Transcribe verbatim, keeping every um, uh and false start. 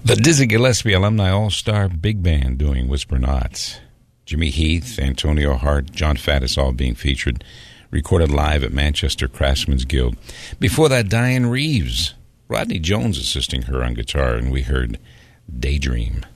The Dizzy Gillespie Alumni All-Star Big Band doing Whisper Nots. Jimmy Heath, Antonio Hart, John Faddis all being featured. Recorded live at Manchester Craftsman's Guild. Before that, Diane Reeves. Rodney Jones assisting her on guitar, and we heard Daydream.